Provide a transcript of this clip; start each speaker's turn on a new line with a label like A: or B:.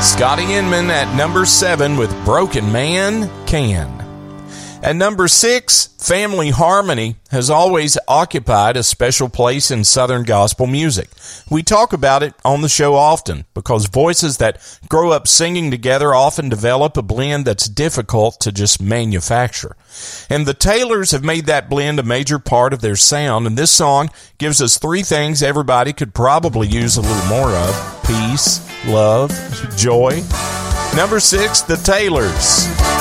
A: Scotty Inman at number 7 with Broken Man Can. At number 6, Family Harmony has always occupied a special place in Southern gospel music. We talk about it on the show often because voices that grow up singing together often develop a blend that's difficult to just manufacture. And the Taylors have made that blend a major part of their sound, and this song gives us 3 things everybody could probably use a little more of: peace, love, joy. Number 6, the Taylors.